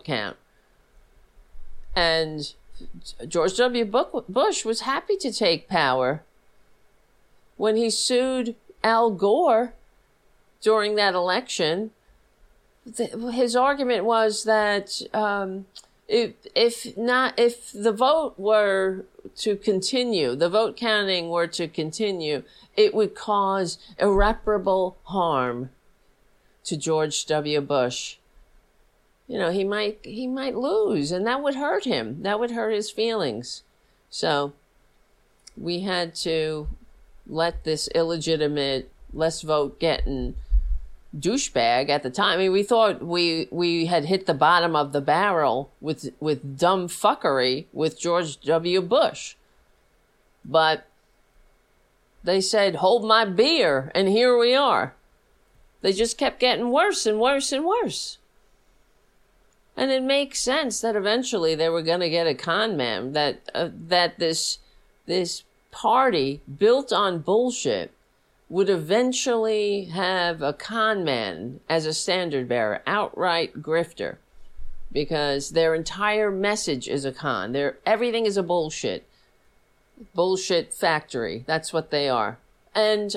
count. And George W. Bush was happy to take power. When he sued Al Gore during that election, his argument was that if the vote were to continue, the vote counting were to continue, it would cause irreparable harm to George W. Bush. You know, he might lose, and that would hurt him. That would hurt his feelings. So we had to let this illegitimate, less vote getting douchebag at the time. I mean, we thought we had hit the bottom of the barrel with dumb fuckery with George W. Bush. But they said, hold my beer, and here we are. They just kept getting worse and worse and worse. And it makes sense that eventually they were going to get a con man, that this party built on bullshit would eventually have a con man as a standard bearer, outright grifter, because their entire message is a con. Everything is a bullshit factory. That's what they are. And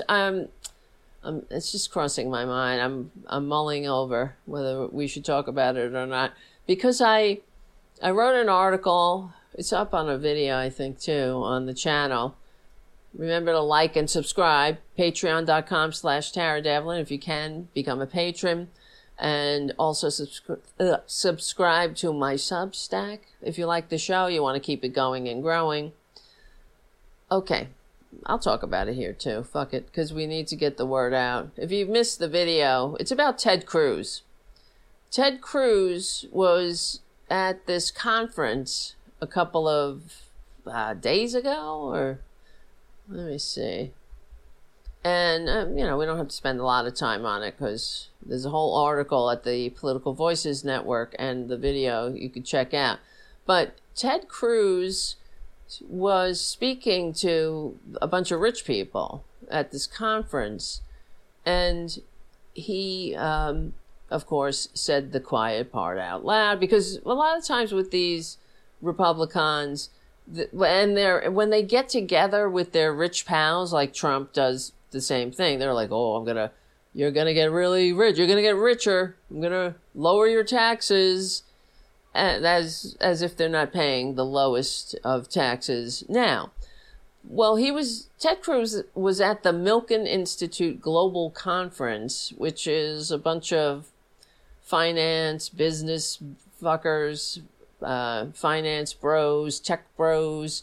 it's just crossing my mind. I'm mulling over whether we should talk about it or not, because I wrote an article. It's up on a video, I think, too, on the channel. Remember to like and subscribe. Patreon.com/Tara Devlin. If you can, become a patron. And also subscribe to my Substack. If you like the show, you want to keep it going and growing. Okay. I'll talk about it here too. Fuck it. Because we need to get the word out. If you've missed the video, it's about Ted Cruz. Ted Cruz was at this conference a couple of days ago, or let me see. And, we don't have to spend a lot of time on it because there's a whole article at the Political Voices Network and the video you could check out. But Ted Cruz was speaking to a bunch of rich people at this conference. And he, of course, said the quiet part out loud, because a lot of times with these Republicans, when they get together with their rich pals, like Trump does the same thing, they're like, oh, you're going to get really rich. You're going to get richer. I'm going to lower your taxes. And as if they're not paying the lowest of taxes now. Well, Ted Cruz was at the Milken Institute Global Conference, which is a bunch of finance, business fuckers, finance bros, tech bros,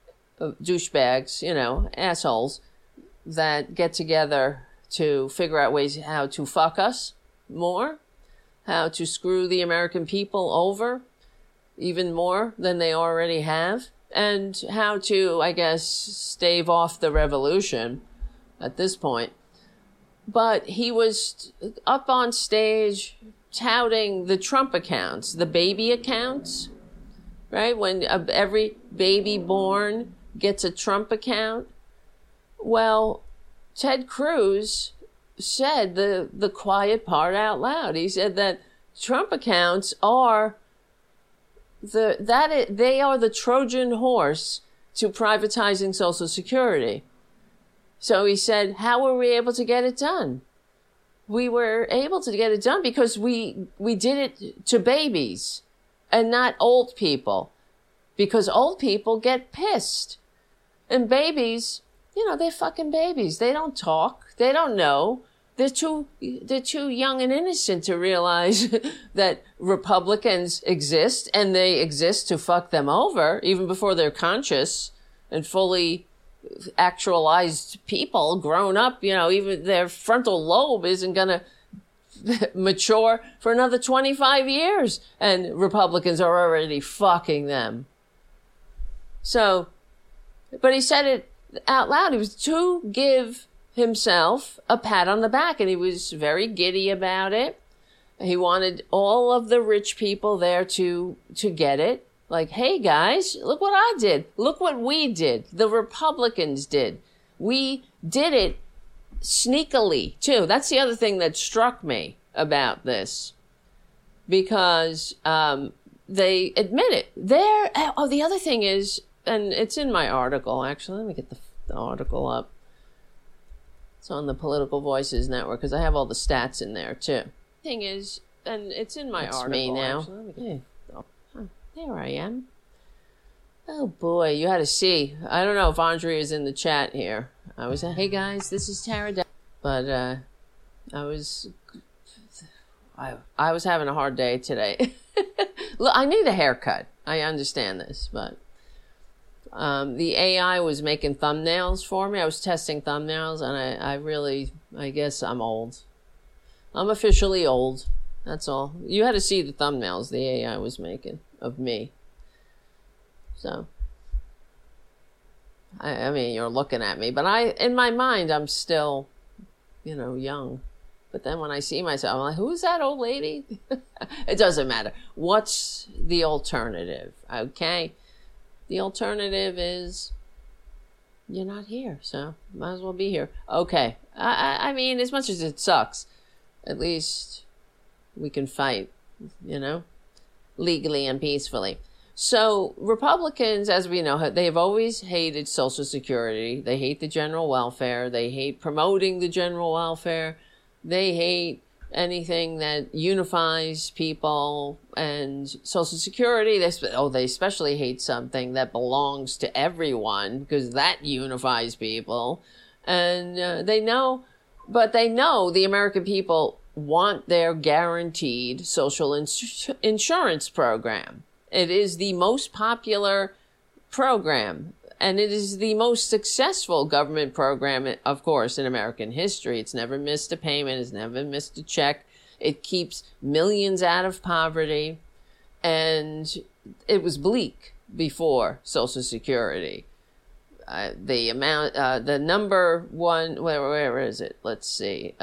douchebags, assholes that get together to figure out ways how to fuck us more, how to screw the American people over even more than they already have, and how to, I guess, stave off the revolution at this point. But he was up on stage touting the Trump accounts, the baby accounts, right? When every baby born gets a Trump account. Well, Ted Cruz said the quiet part out loud. He said that Trump accounts are they are the Trojan horse to privatizing Social Security. So he said, how were we able to get it done? We were able to get it done because we did it to babies and not old people, because old people get pissed. And babies, they're fucking babies. They don't talk. They don't know. They're too young and innocent to realize that Republicans exist, and they exist to fuck them over even before they're conscious and fully actualized people, grown up. Even their frontal lobe isn't going to mature for another 25 years, and Republicans are already fucking them. So, but he said it out loud. He was to give himself a pat on the back, and he was very giddy about it. He wanted all of the rich people there to get it. Like, hey guys, look what I did. Look what we did. The Republicans did. We did it sneakily too. That's the other thing that struck me about this. because they admit it. The other thing is, and it's in my article, actually. Let me get the article up. It's on the Political Voices Network because I have all the stats in there too. Thing is, and it's in my article. Me now. Actually, there I am. Oh boy, you had to see. I don't know if Andrea is in the chat here. Hey guys, this is Tara. But I was having a hard day today. Look, I need a haircut. I understand this, but the AI was making thumbnails for me. I was testing thumbnails, and I guess I'm old. I'm officially old. That's all. You had to see the thumbnails the AI was making of me. So, I mean, you're looking at me, but in my mind, I'm still, young. But then when I see myself, I'm like, who's that old lady? It doesn't matter. What's the alternative? Okay? The alternative is you're not here, so might as well be here. Okay. I mean, as much as it sucks, at least we can fight, legally and peacefully. So Republicans, as we know, they've always hated Social Security. They hate the general welfare. They hate promoting the general welfare. They hate anything that unifies people, and Social Security. They especially hate something that belongs to everyone because that unifies people. And they know the American people want their guaranteed social insurance program. It is the most popular program, and it is the most successful government program, of course, in American history. It's never missed a payment. It's never missed a check. It keeps millions out of poverty, and it was bleak before Social Security. The number one, where is it? Let's see.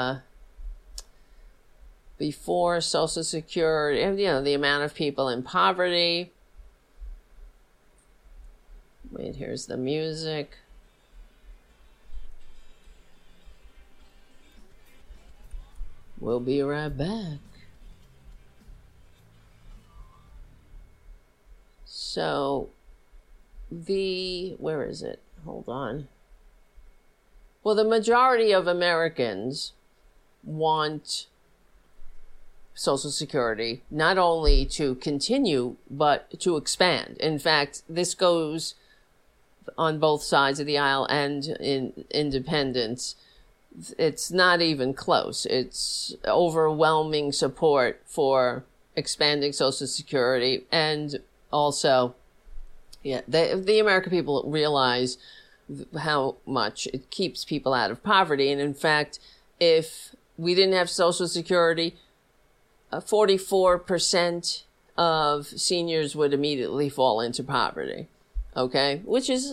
Before Social Security, the amount of people in poverty. Wait, here's the music. We'll be right back. So, where is it? Hold on. Well, the majority of Americans want Social Security not only to continue, but to expand. In fact, this goes on both sides of the aisle and in independents. It's not even close. It's overwhelming support for expanding Social Security. And also, the American people realize how much it keeps people out of poverty. And in fact, if we didn't have Social Security, 44% of seniors would immediately fall into poverty. Okay, which is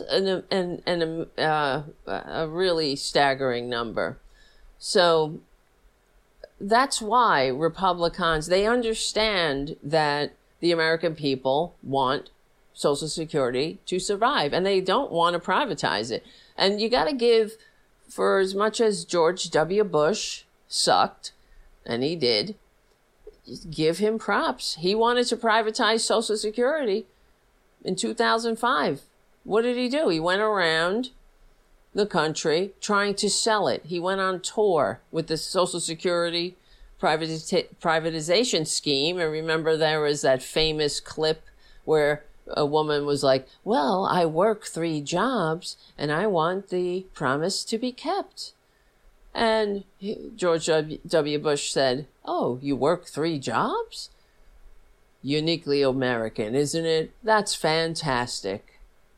a really staggering number. So that's why Republicans, they understand that the American people want Social Security to survive, and they don't want to privatize it. And you got to give, for as much as George W. Bush sucked, and he did, give him props. He wanted to privatize Social Security in 2005. What did he do? He went around the country trying to sell it. He went on tour with the Social Security privatization scheme. And remember, there was that famous clip where a woman was like, well, I work 3 jobs and I want the promise to be kept. And George W. Bush said, oh, you work 3 jobs? Uniquely American, isn't it? That's fantastic.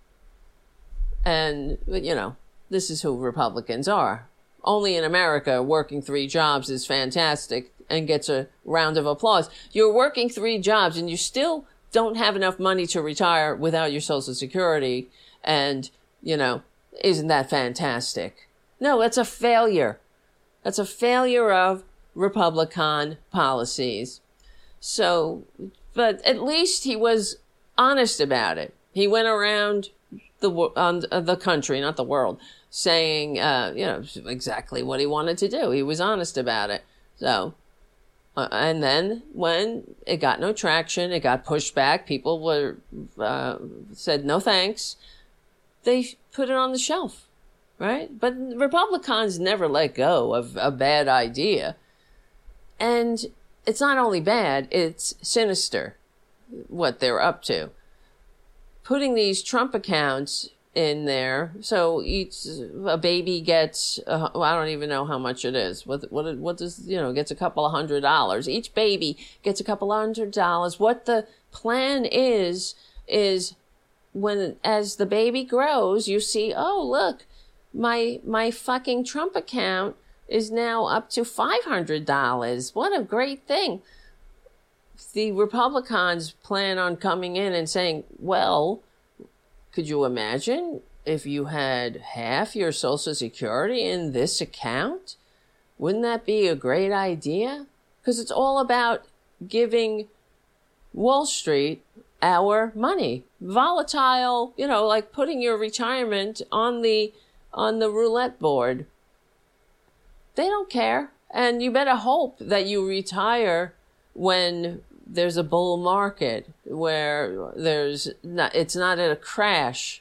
And, this is who Republicans are. Only in America, working 3 jobs is fantastic and gets a round of applause. You're working 3 jobs and you still don't have enough money to retire without your Social Security. And, isn't that fantastic? No, that's a failure. That's a failure of Republican policies. So, but at least he was honest about it. He went around the country, not the world, saying, exactly what he wanted to do. He was honest about it. So, And then when it got no traction, it got pushed back, people were said no thanks, they put it on the shelf, right? But Republicans never let go of a bad idea. And it's not only bad, it's sinister what they're up to. Putting these Trump accounts in there, so a baby gets, well, I don't even know how much it is. What does, gets a couple of $100. Each baby gets a couple of $100. What the plan is when, as the baby grows, you see, oh, look, my fucking Trump account is now up to $500. What a great thing. The Republicans plan on coming in and saying, well, could you imagine if you had half your Social Security in this account? Wouldn't that be a great idea? Because it's all about giving Wall Street our money. Volatile, like putting your retirement on the roulette board. They don't care. And you better hope that you retire when there's a bull market, where it's not at a crash.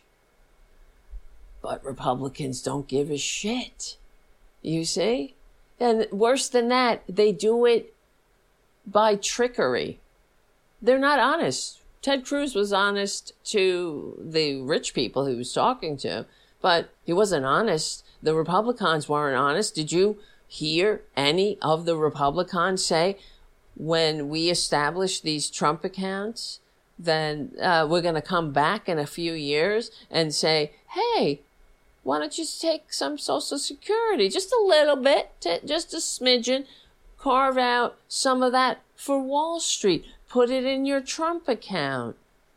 But Republicans don't give a shit. You see? And worse than that, they do it by trickery. They're not honest. Ted Cruz was honest to the rich people he was talking to, but he wasn't honest. The Republicans weren't honest. Did you hear any of the Republicans say, when we establish these Trump accounts, then we're going to come back in a few years and say, hey, why don't you take some Social Security, just a little bit, just a smidgen, carve out some of that for Wall Street, put it in your Trump account.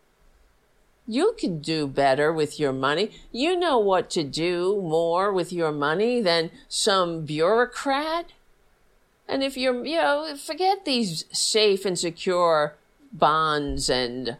You can do better with your money. You know what to do more with your money than some bureaucrat. And if you're, forget these safe and secure bonds and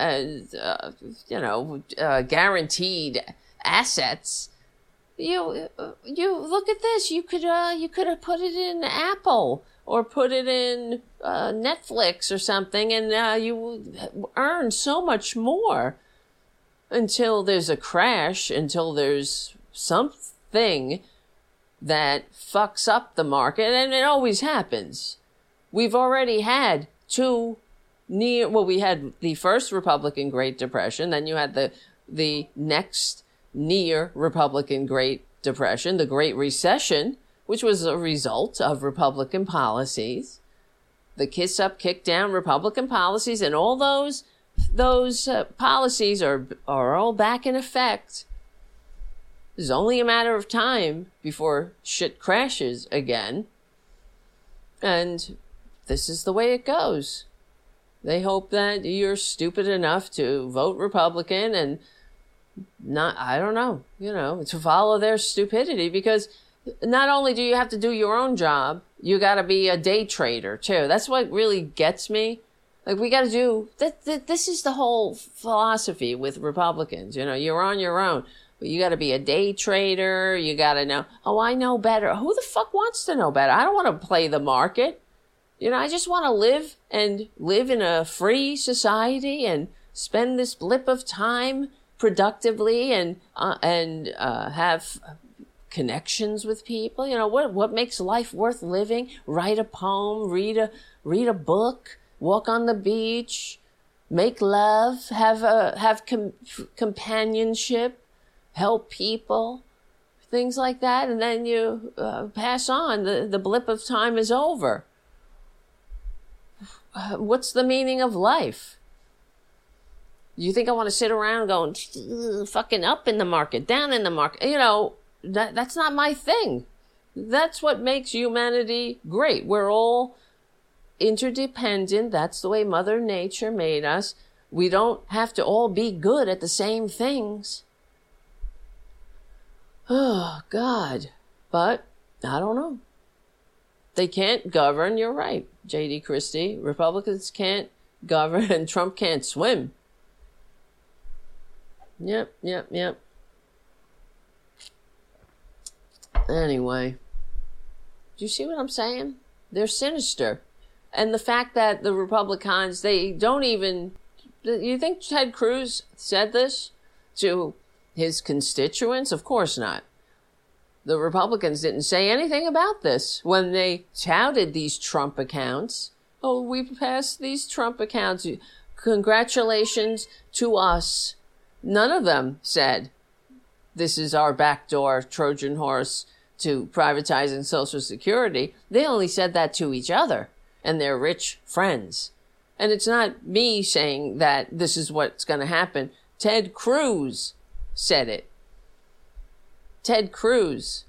guaranteed assets. You look at this. You could have put it in Apple or put it in Netflix or something, and you will earn so much more until there's a crash, until there's something that fucks up the market, and it always happens. We've already had we had the first Republican Great Depression, then you had the next near Republican Great Depression, the Great Recession, which was a result of Republican policies, the kiss up, kick down Republican policies, and all those policies are all back in effect. It's only a matter of time before shit crashes again. And this is the way it goes. They hope that you're stupid enough to vote Republican and to follow their stupidity, because not only do you have to do your own job, you got to be a day trader too. That's what really gets me. Like, we got to do this is the whole philosophy with Republicans. You're on your own. You got to be a day trader. You got to know, I know better. Who the fuck wants to know better? I don't want to play the market. I just want to live in a free society and spend this blip of time productively and have connections with people. What makes life worth living? Write a poem, read a book, walk on the beach, make love, have companionship, help people, things like that, and then you pass on. The blip of time is over. What's the meaning of life? You think I want to sit around going fucking up in the market, down in the market? That's not my thing. That's what makes humanity great. We're all interdependent. That's the way Mother Nature made us. We don't have to all be good at the same things. Oh, God. But I don't know. They can't govern. You're right, J.D. Christie. Republicans can't govern, and Trump can't swim. Yep. Anyway, do you see what I'm saying? They're sinister. And the fact that the Republicans, they don't even... You think Ted Cruz said this to his constituents? Of course not. The Republicans didn't say anything about this when they touted these Trump accounts. Oh, we passed these Trump accounts. Congratulations to us. None of them said, this is our backdoor Trojan horse to privatizing Social Security. They only said that to each other and their rich friends. And it's not me saying that this is what's going to happen. Ted Cruz said it. Ted Cruz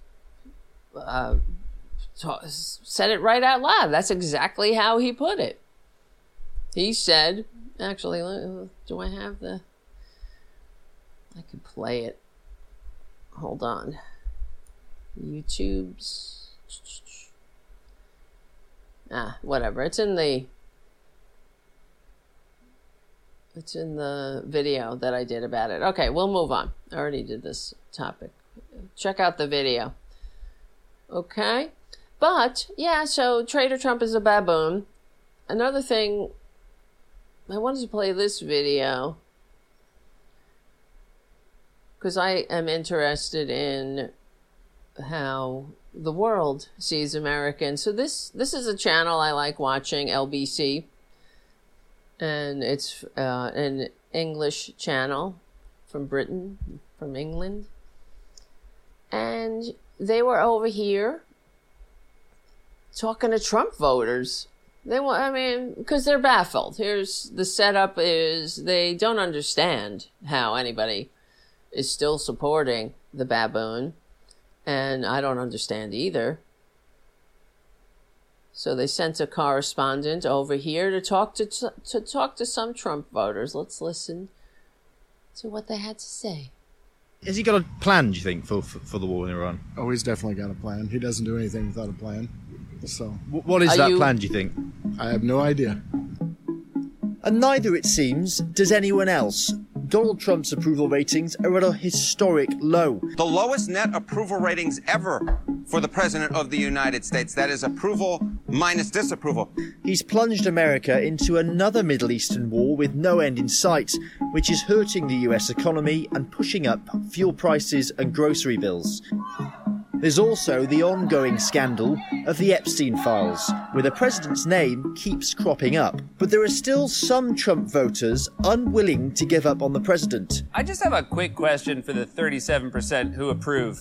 said it right out loud. That's exactly how he put it. He said, actually, do I have the... I could play it. Hold on. YouTube's... whatever. It's in the video that I did about it. Okay, we'll move on. I already did this topic. Check out the video. Okay? But, yeah, so Trader Trump is a baboon. Another thing, I wanted to play this video because I am interested in how the world sees Americans. So this is a channel I like watching, LBC. And it's an English channel from Britain, from England. And they were over here talking to Trump voters. Because they're baffled. Here's the setup is they don't understand how anybody is still supporting the baboon. And I don't understand either. So they sent a correspondent over here to talk to some Trump voters. Let's listen to what they had to say. Has he got a plan, do you think, for the war in Iran? Oh, he's definitely got a plan. He doesn't do anything without a plan. So, what is that plan, do you think? I have no idea. And neither, it seems, does anyone else. Donald Trump's approval ratings are at a historic low. The lowest net approval ratings ever for the President of the United States. That is approval minus disapproval. He's plunged America into another Middle Eastern war with no end in sight, which is hurting the US economy and pushing up fuel prices and grocery bills. There's also the ongoing scandal of the Epstein files, where the president's name keeps cropping up. But there are still some Trump voters unwilling to give up on the president. I just have a quick question for the 37% who approve.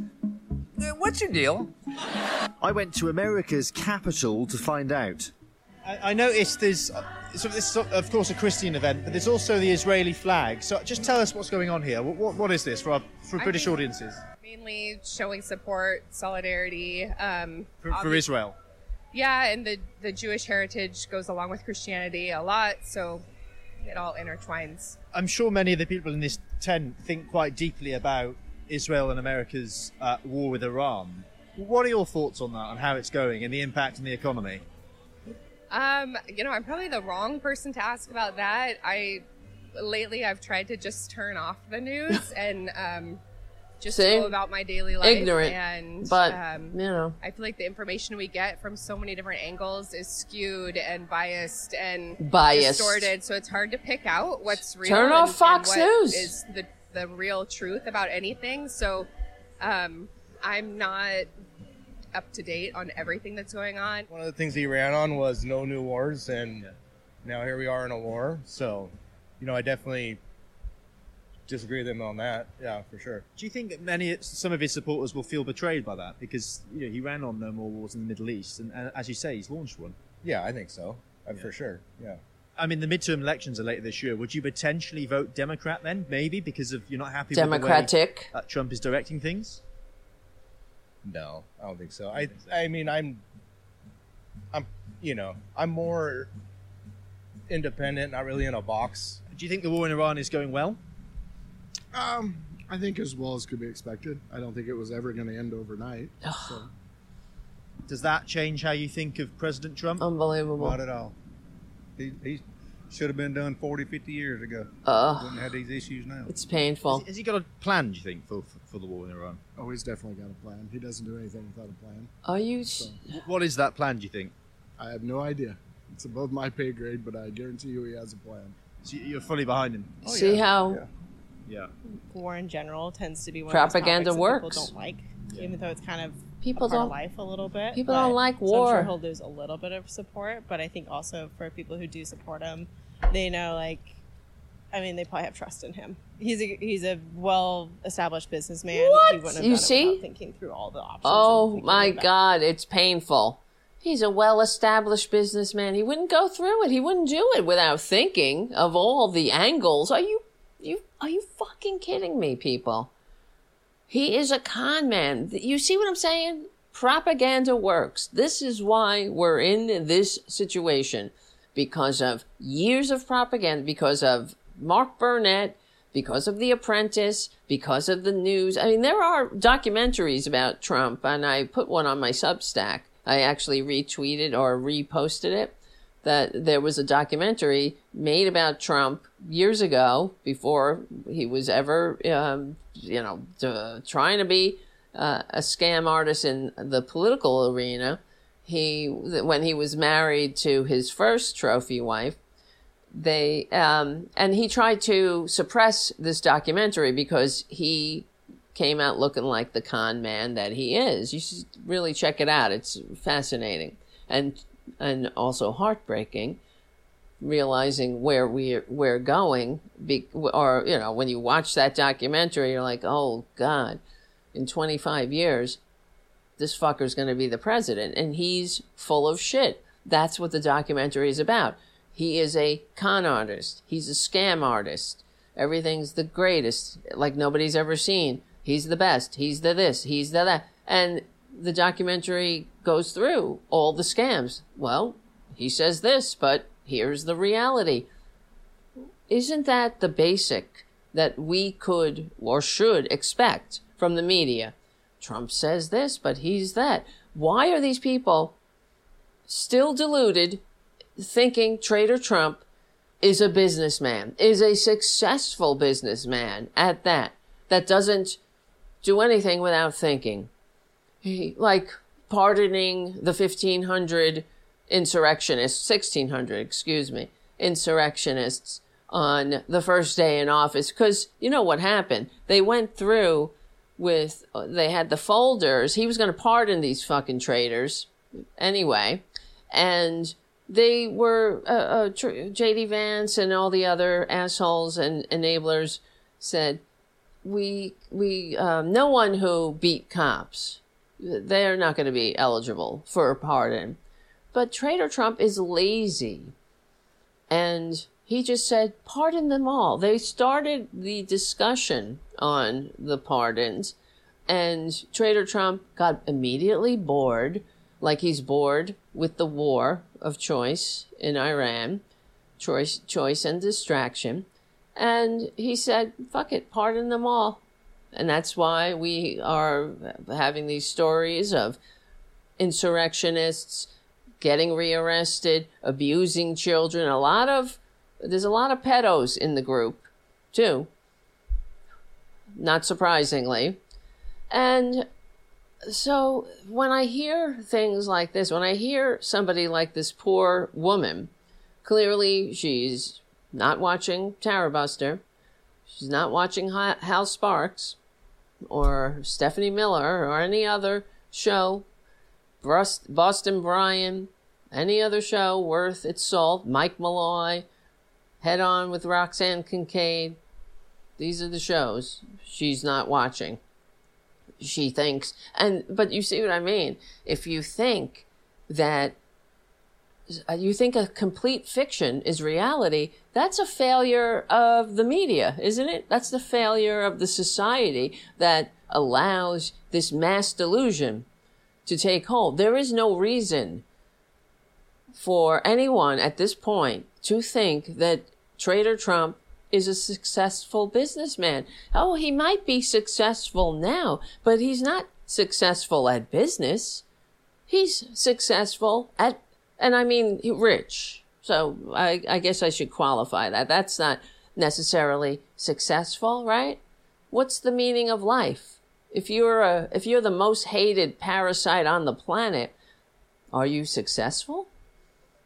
What's your deal? I went to America's capital to find out. I noticed there's, this is of course a Christian event, but there's also the Israeli flag. So just tell us what's going on here. What is this for British audiences? Mainly showing support, solidarity. For Israel? Yeah, and the Jewish heritage goes along with Christianity a lot, so it all intertwines. I'm sure many of the people in this tent think quite deeply about Israel and America's war with Iran. What are your thoughts on that, on how it's going and the impact on the economy? I'm probably the wrong person to ask about that. Lately I've tried to just turn off the news and just go about my daily life. Ignorant, and but I feel like the information we get from so many different angles is skewed and biased and distorted, so it's hard to pick out what's real. Turn off Fox and what News is the real truth about anything. So I'm not up to date on everything that's going on. One of the things he ran on was no new wars, and now here we are in a war. So, I definitely disagree with him on that. Yeah, for sure. Do you think some of his supporters will feel betrayed by that? Because he ran on no more wars in the Middle East, and as you say, he's launched one. Yeah, I think so. For sure. Yeah. I mean, the midterm elections are later this year. Would you potentially vote Democrat then? Maybe because you're not happy Democratic. with the way Trump is directing things. No, I don't think so. I mean, I'm more independent, not really in a box. Do you think the war in Iran is going well? I think as well as could be expected. I don't think it was ever going to end overnight. So. Does that change how you think of President Trump? Unbelievable. Not at all. He should have been done 40, 50 years ago. Wouldn't have these issues now. It's painful. Has he got a plan, do you think, for the war in Iran? Oh, he's definitely got a plan. He doesn't do anything without a plan. Are you... So. What is that plan, do you think? I have no idea. It's above my pay grade, but I guarantee you he has a plan. So you're fully behind him. Oh, See yeah. how Yeah. Yeah. War in general tends to be one propaganda of those topics works. that people don't like, even though it's kind of People a part don't- of life a little bit. people but- don't like so I'm war. sure he'll lose a little bit of support, but I think also for people who do support him, they know, like, I mean, they probably have trust in him. He's a well-established businessman. What? He wouldn't have You done it see? without thinking through all the options. Oh and thinking my about- God, it's painful. He's a well-established businessman. He wouldn't go through it. He wouldn't do it without thinking of all the angles. Are you fucking kidding me, people? He is a con man. You see what I'm saying? Propaganda works. This is why we're in this situation. Because of years of propaganda, because of Mark Burnett, because of The Apprentice, because of the news. I mean, there are documentaries about Trump, and I put one on my Substack. I actually retweeted or reposted it, that there was a documentary made about Trump years ago, before he was ever, trying to be a scam artist in the political arena. When he was married to his first trophy wife, and he tried to suppress this documentary because he came out looking like the con man that he is. You should really check it out. It's fascinating and also heartbreaking, realizing where we're going. When you watch that documentary, you're like, oh God, in 25 years, this fucker's going to be the president, and he's full of shit. That's what the documentary is about. He is a con artist. He's a scam artist. Everything's the greatest, like nobody's ever seen. He's the best. He's the this. He's the that. And the documentary goes through all the scams. Well, he says this, but here's the reality. Isn't that the basic that we could or should expect from the media? Trump says this, but he's that. Why are these people still deluded, thinking Trader Trump is a businessman, is a successful businessman at that doesn't do anything without thinking? Like pardoning the 1,500 insurrectionists, 1,600, insurrectionists on the first day in office. Because you know what happened? They went through they had the folders. He was going to pardon these fucking traitors anyway. And they were, J.D. Vance and all the other assholes and enablers said, no one who beat cops, they're not going to be eligible for a pardon. But Trader Trump is lazy. And he just said, pardon them all. They started the discussion on the pardons, and Trader Trump got immediately bored, like he's bored with the war of choice in Iran, choice and distraction. And he said, fuck it, pardon them all. And that's why we are having these stories of insurrectionists getting rearrested, abusing children. There's a lot of pedos in the group, too. Not surprisingly. And so when I hear things like this, when I hear somebody like this poor woman, clearly she's not watching Tara Buster, she's not watching Hal Sparks or Stephanie Miller or any other show, Boston Brian, any other show worth its salt, Mike Malloy, Head On with Roxanne Kincaid. These are the shows she's not watching. She thinks, but you see what I mean? If you think a complete fiction is reality, that's a failure of the media, isn't it? That's the failure of the society that allows this mass delusion to take hold. There is no reason for anyone at this point to think that Trader Trump is a successful businessman. Oh, he might be successful now, but he's not successful at business. He's successful at, and I mean rich. So I guess I should qualify that. That's not necessarily successful, right? What's the meaning of life? If you're the most hated parasite on the planet, are you successful?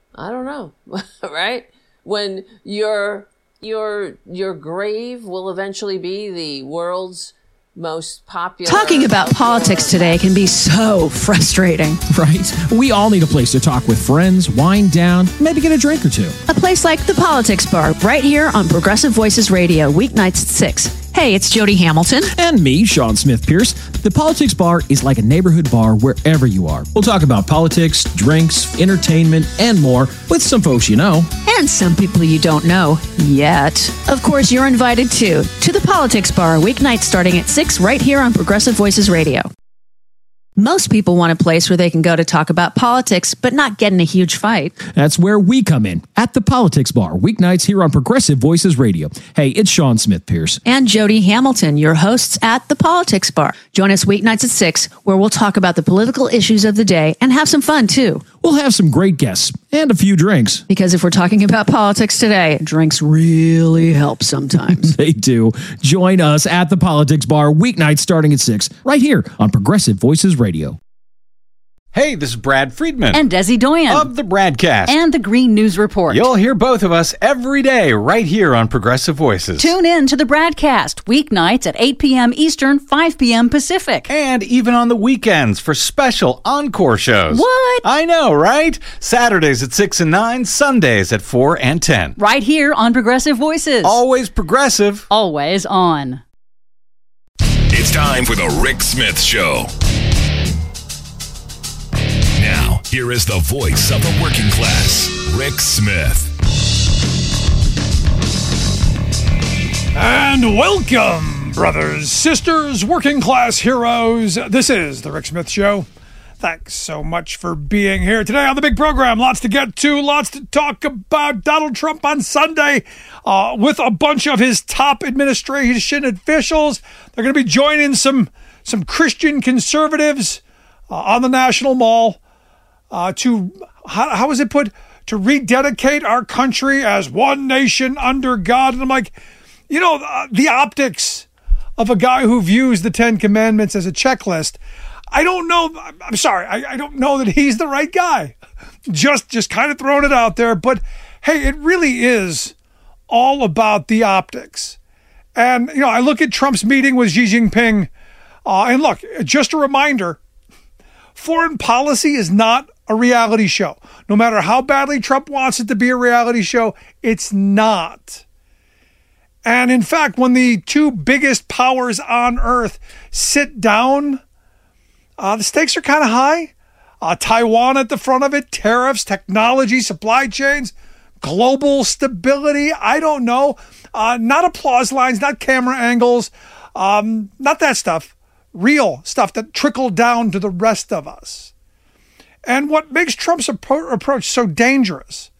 I don't know, right? When your grave will eventually be the world's most popular. Talking about politics today can be so frustrating. Right? We all need a place to talk with friends, wind down, maybe get a drink or two. A place like the Politics Bar, right here on Progressive Voices Radio, weeknights at 6. Hey, it's Jody Hamilton. And me, Sean Smith Pierce. The Politics Bar is like a neighborhood bar wherever you are. We'll talk about politics, drinks, entertainment, and more with some folks you know. And some people you don't know yet. Of course, you're invited too to the Politics Bar, weeknights starting at 6 right here on Progressive Voices Radio. Most people want a place where they can go to talk about politics, but not get in a huge fight. That's where we come in, at the Politics Bar, weeknights here on Progressive Voices Radio. Hey, it's Sean Smith Pierce. And Jody Hamilton, your hosts at the Politics Bar. Join us weeknights at 6, where we'll talk about the political issues of the day and have some fun, too. We'll have some great guests and a few drinks. Because if we're talking about politics today, drinks really help sometimes. They do. Join us at the Politics Bar, weeknights starting at 6, right here on Progressive Voices Radio. Hey, this is Brad Friedman. And Desi Doyen. Of the Bradcast. And the Green News Report. You'll hear both of us every day right here on Progressive Voices. Tune in to the Bradcast, weeknights at 8 p.m. Eastern, 5 p.m. Pacific. And even on the weekends for special encore shows. What? I know, right? Saturdays at 6 and 9, Sundays at 4 and 10. Right here on Progressive Voices. Always progressive. Always on. It's time for the Rick Smith Show. Now, here is the voice of the working class, Rick Smith. And welcome, brothers, sisters, working class heroes. This is the Rick Smith Show. Thanks so much for being here today on the big program. Lots to get to, lots to talk about. Donald Trump on Sunday with a bunch of his top administration officials. They're going to be joining some Christian conservatives on the National Mall to, how is it put? To rededicate our country as one nation under God. And I'm like, the optics of a guy who views the Ten Commandments as a checklist, I don't know. I'm sorry. I don't know that he's the right guy. Just kind of throwing it out there. But hey, it really is all about the optics. And, I look at Trump's meeting with Xi Jinping. And look, just a reminder, foreign policy is not a reality show. No matter how badly Trump wants it to be a reality show, it's not. And in fact, when the two biggest powers on earth sit down, the stakes are kind of high. Taiwan at the front of it, tariffs, technology, supply chains, global stability. I don't know. Not applause lines, not camera angles, not that stuff. Real stuff that trickled down to the rest of us. And what makes Trump's approach so dangerous,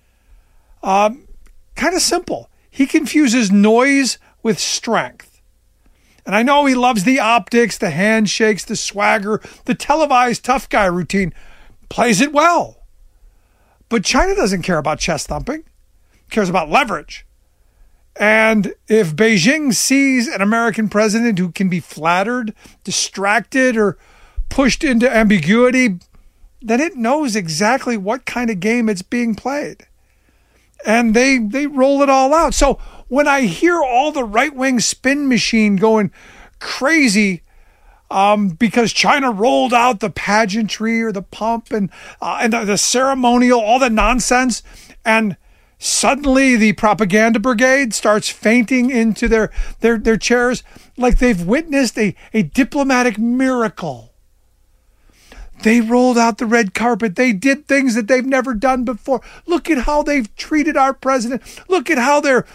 kind of simple. He confuses noise with strength. And I know he loves the optics, the handshakes, the swagger, the televised tough guy routine. Plays it well. But China doesn't care about chest thumping. It cares about leverage. And if Beijing sees an American president who can be flattered, distracted, or pushed into ambiguity, then it knows exactly what kind of game it's being played. And they roll it all out. So when I hear all the right-wing spin machine going crazy because China rolled out the pageantry or the pomp and the ceremonial, all the nonsense, and suddenly the propaganda brigade starts fainting into their chairs like they've witnessed a diplomatic miracle. They rolled out the red carpet. They did things that they've never done before. Look at how they've treated our president. Look at how they're...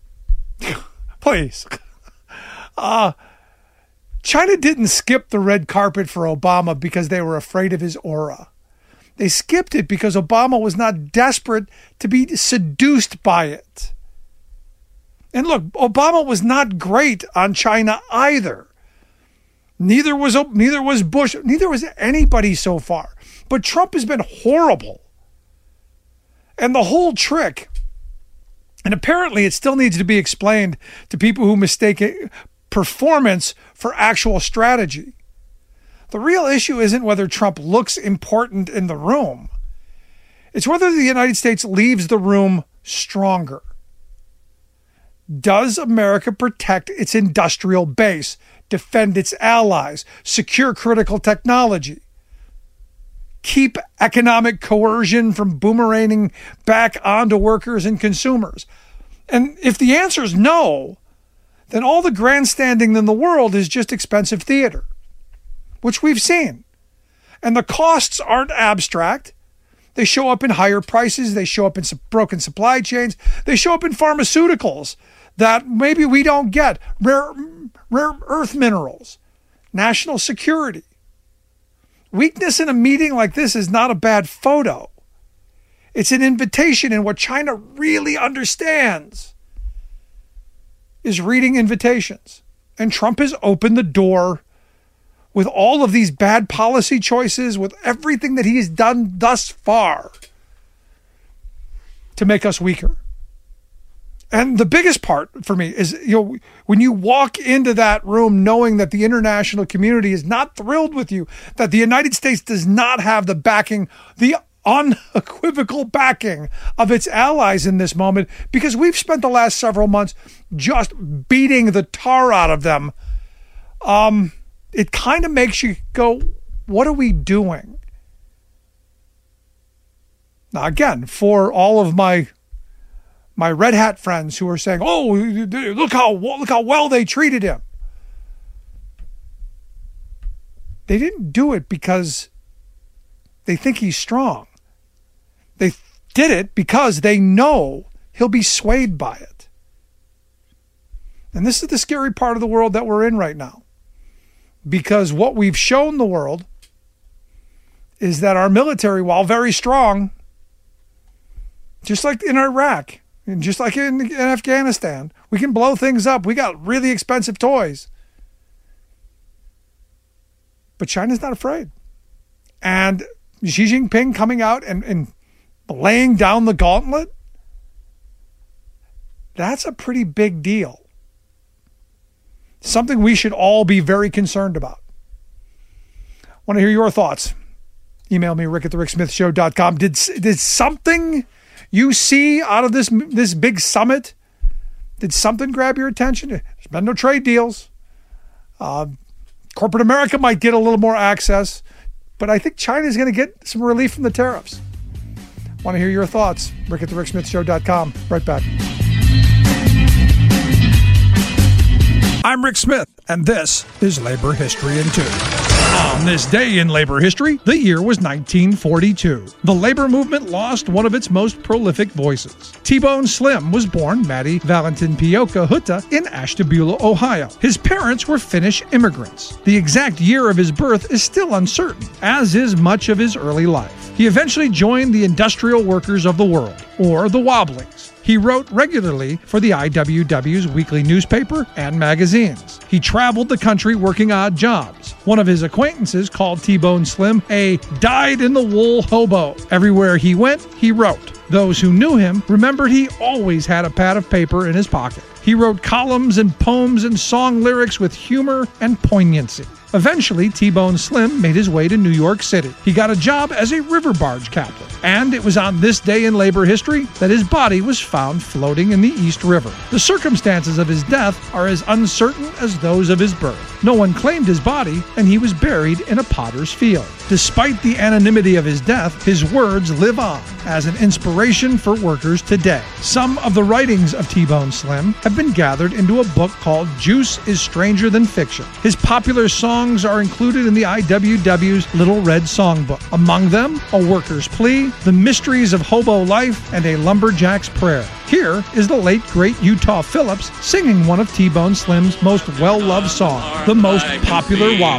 Please. China didn't skip the red carpet for Obama because they were afraid of his aura. They skipped it because Obama was not desperate to be seduced by it. And look, Obama was not great on China either. Neither was Bush. Neither was anybody so far. But Trump has been horrible. And the whole trick, and apparently it still needs to be explained to people who mistake performance for actual strategy. The real issue isn't whether Trump looks important in the room. It's whether the United States leaves the room stronger. Does America protect its industrial base, defend its allies, secure critical technology, keep economic coercion from boomeranging back onto workers and consumers? And if the answer is no, then all the grandstanding in the world is just expensive theater, which we've seen. And the costs aren't abstract. They show up in higher prices. They show up in broken supply chains. They show up in pharmaceuticals that maybe we don't get. Rare earth minerals, national security. Weakness in a meeting like this is not a bad photo. It's an invitation, and what China really understands is reading invitations. And Trump has opened the door with all of these bad policy choices, with everything that he has done thus far to make us weaker. And the biggest part for me is, when you walk into that room knowing that the international community is not thrilled with you, that the United States does not have the backing, the unequivocal backing of its allies in this moment, because we've spent the last several months just beating the tar out of them. It kind of makes you go, what are we doing? Now, again, for all of my red hat friends who are saying, oh, look how well they treated him. They didn't do it because they think he's strong. They did it because they know he'll be swayed by it. And this is the scary part of the world that we're in right now. Because what we've shown the world is that our military, while very strong, just like in Iraq, and just like in Afghanistan, we can blow things up. We got really expensive toys. But China's not afraid. And Xi Jinping coming out and laying down the gauntlet, that's a pretty big deal. Something we should all be very concerned about. Want to hear your thoughts? Email me, rick@thericksmithshow.com. Did something you see out of this big summit, did something grab your attention? There's been no trade deals. Corporate America might get a little more access, but I think China's going to get some relief from the tariffs. Want to hear your thoughts? rick@thericksmithshow.com. Right back. I'm Rick Smith, and this is Labor History in 2. On this day in labor history, the year was 1942. The labor movement lost one of its most prolific voices. T-Bone Slim was born Matty Valentin Pioka Hutta in Ashtabula, Ohio. His parents were Finnish immigrants. The exact year of his birth is still uncertain, as is much of his early life. He eventually joined the Industrial Workers of the World, or the Wobblings. He wrote regularly for the IWW's weekly newspaper and magazines. He traveled the country working odd jobs. One of his acquaintances called T-Bone Slim a dyed-in-the-wool hobo. Everywhere he went, he wrote. Those who knew him remembered he always had a pad of paper in his pocket. He wrote columns and poems and song lyrics with humor and poignancy. Eventually, T-Bone Slim made his way to New York City. He got a job as a river barge captain, and it was on this day in labor history that his body was found floating in the East River. The circumstances of his death are as uncertain as those of his birth. No one claimed his body, and he was buried in a potter's field. Despite the anonymity of his death, his words live on as an inspiration for workers today. Some of the writings of T-Bone Slim have been gathered into a book called Juice is Stranger Than Fiction. His popular songs are included in the IWW's Little Red Songbook. Among them, A Worker's Plea, The Mysteries of Hobo Life, and A Lumberjack's Prayer. Here is the late, great Utah Phillips singing one of T-Bone Slim's most well-loved songs, the most popular wobble.